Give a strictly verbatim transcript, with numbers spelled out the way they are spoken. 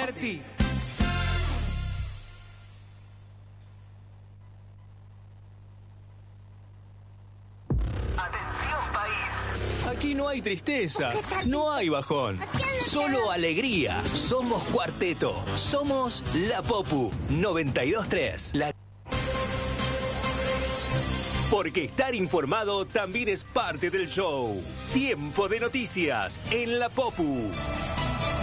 Berti. Atención, país. Aquí no hay tristeza, no hay bajón, solo alegría. Somos Cuarteto, somos La Popu noventa y dos tres. La... Porque estar informado también es parte del show. Tiempo de noticias en La Popu.